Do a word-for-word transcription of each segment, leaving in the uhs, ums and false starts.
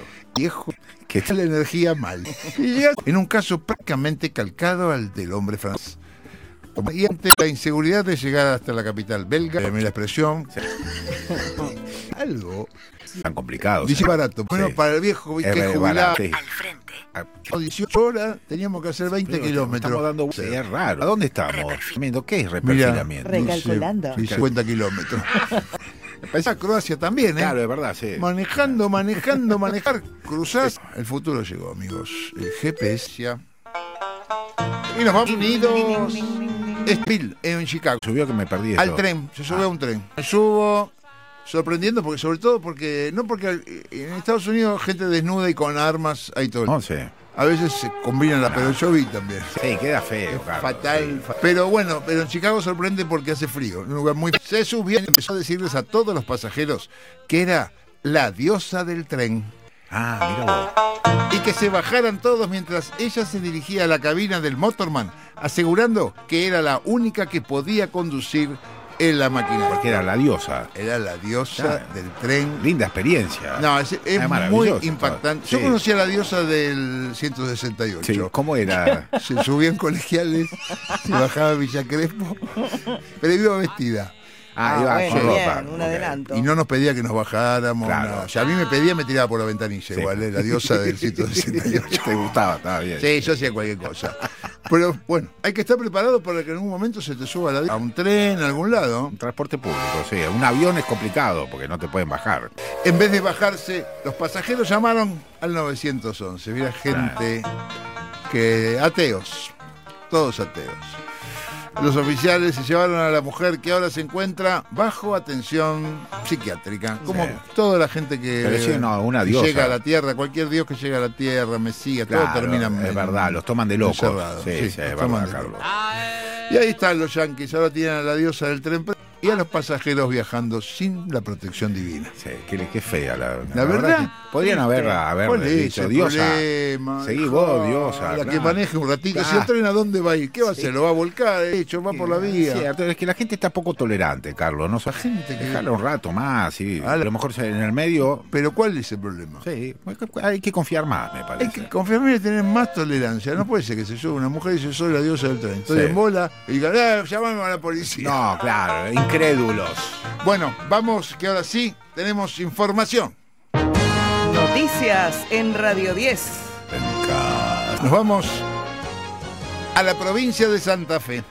viejo que está la energía mal. Y llega en un caso prácticamente calcado al del hombre francés. Y ante la inseguridad de llegar hasta la capital belga, me la expresión, sí. algo tan complicado. Dice ¿sí? barato. Bueno, sí. Para el viejo que es jubilado. Sí. Al frente. A dieciocho horas teníamos que hacer veinte Pero kilómetros. Estamos dando... Sí, es raro. ¿A dónde estamos? ¿Qué es reperfilamiento? Recalculando. Dice, cincuenta kilómetros. A Croacia también, ¿eh? Claro, es verdad, sí. Manejando, manejando, manejar, cruzás. El futuro llegó, amigos. El G P S ya. Y nos vamos unidos. Spill en Chicago. Subió que me perdí esto. Al tren, se subió ah. a un tren. Me subo, sorprendiendo, porque sobre todo porque, no porque en Estados Unidos gente desnuda y con armas hay todo. No sé. A veces se combinan la, pero yo vi también. Sí, queda feo, claro. Fatal. Sí. Fa pero bueno, pero en Chicago sorprende porque hace frío. Un lugar muy... Se subió y empezó a decirles a todos los pasajeros que era la diosa del tren. Ah, mira vos. Y que se bajaran todos mientras ella se dirigía a la cabina del motorman, asegurando que era la única que podía conducir en la máquina. Porque era la diosa. Era la diosa ah, del tren. Linda experiencia. No, es, es muy impactante. Yo sí. conocía a la diosa del ciento sesenta y ocho. Sí, ¿cómo era? Se subía en colegiales, se bajaba a Villa Crespo, pero iba vestida. Ah, iba bueno, con ropa. Bien, un okay. adelanto. Y no nos pedía que nos bajáramos. Claro. No. O sea, a mí me pedía, me tiraba por la ventanilla, sí. igual, ¿eh? La diosa del ciento sesenta y ocho. Te gustaba, estaba bien. Sí, yo hacía cualquier cosa. Pero bueno, hay que estar preparado para que en algún momento se te suba a, la... a un tren, a algún lado. Un transporte público, sí. Un avión es complicado porque no te pueden bajar. En vez de bajarse, los pasajeros llamaron al nueve once. Mira, gente claro. que... ateos. Todos ateos. Los oficiales se llevaron a la mujer que ahora se encuentra bajo atención psiquiátrica, como sí. toda la gente que, sí, no, una que llega a la tierra, cualquier dios que llega a la tierra, Mesías, claro, todo termina es en, verdad, los toman de locos. Sí, sí, sí, sí, es verdad, Carlos. Y ahí están los yanquis, ahora tienen a la diosa del tren y a los pasajeros viajando sin la protección divina. Sí, qué, qué fea la, la, la verdad. verdad podrían haberla haber dicho, diosa. Problema? Seguí vos, diosa. La claro. que maneje un ratito. Claro. Si el tren, ¿a dónde va a ir? ¿Qué va a hacer? Sí. ¿Lo va a volcar? De hecho, va sí, por la vía. Cierto, es que la gente está poco tolerante, Carlos. ¿No? La gente que... Déjala un rato más. Sí. A lo mejor en el medio... Pero ¿cuál es el problema? Sí, hay que confiar más, me parece. Hay que confiar más y tener más tolerancia. No puede ser que se suba una mujer y dice, soy la diosa del tren. Estoy sí. en bola y diga, ah, llamame a la policía. No, claro, incrédulos. Bueno, vamos, que ahora sí tenemos información. Noticias en Radio diez. Nos vamos a la provincia de Santa Fe.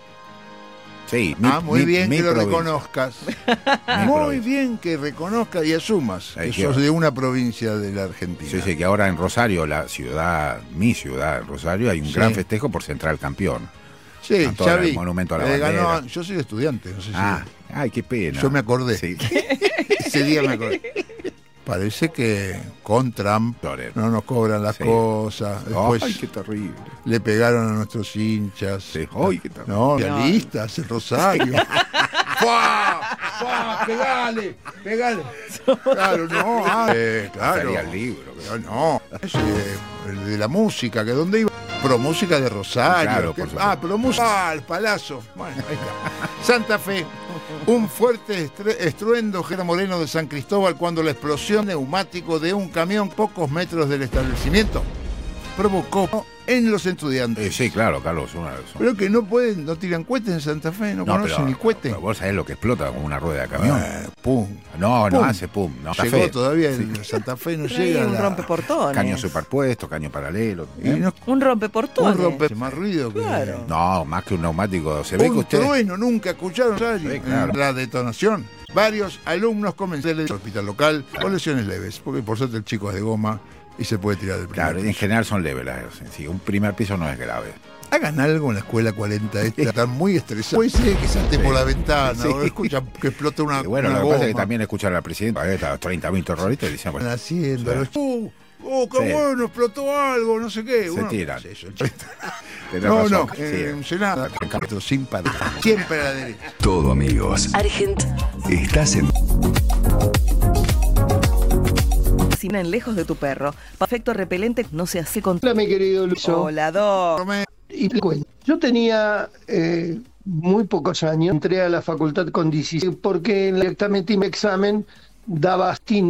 Sí, mi, ah, muy mi, bien mi que provincia. lo reconozcas. Muy bien que reconozcas y asumas que sos de una provincia de la Argentina. Sí, sí, que ahora en Rosario, la ciudad, mi ciudad, Rosario, hay un sí. gran festejo por Central Campeón. Sí, ya vi. El monumento a la eh, bandera. Ganó, yo soy estudiante, no sé si... Ah, ay, qué pena. Yo me acordé. Sí. Ese día me acordé. Parece que con Trump no nos cobran las sí. cosas. Después ay, qué terrible. Le pegaron a nuestros hinchas. Sí. Ay, qué terrible. No, pianistas, el Rosario. ¡Fua! ¡Fua! ¡Pegale! ¡Pegale! Claro, no. Ah, eh, claro. Sería el libro. Pero no. Ese, el de la música, que dónde iba. Pro música de Rosario. Claro, que, ah, pro música. Ah, el Palazzo. Bueno, ahí está. Santa Fe. Un fuerte estruendo Gera Moreno de San Cristóbal cuando la explosión neumático de un camión pocos metros del establecimiento provocó en los estudiantes. Eh, sí, claro, Carlos. Una, una... Pero que no pueden, no tiran cohetes en Santa Fe, no, no conocen pero, ni cohetes. Pero vos sabés lo que explota como una rueda de camión. Eh, pum. No, pum. no hace pum. No, Llegó fe. todavía sí. en Santa Fe, no llega. Un la... rompeportones. Caño superpuesto, caño paralelo. ¿eh? No... Un rompeportones. Un rompe más ruido que... Claro. No, más que un neumático. Se ve un que usted... trueno, nunca escucharon sí, claro. la detonación. Varios alumnos comenzaron al hospital local claro. con lesiones leves, porque por suerte el chico es de goma y se puede tirar del primer Claro, piso. En general son leves las sí, un primer piso no es grave. Hagan algo en la escuela cuarenta esta, están muy estresados. Puede ser que salte sí. por la ventana, sí. o escuchan que explota una, y bueno, una lo que goma. pasa es que también escuchan al presidente, a treinta mil terroristas y dicen, bueno, haciendo, sí. los, oh, oh, qué sí. bueno, explotó algo, no sé qué. Se bueno, tiran. No, sé, no, razón, no, sí. en Senada, sin parar, siempre a la derecha. Todo, amigos. Argent. Estás en... En lejos de tu perro. Perfecto repelente no se hace con... Hola, mi querido Lucho. Hola, Doc. Y te cuento. Yo tenía eh, muy pocos años. Entré a la facultad con dieciséis porque directamente mi examen daba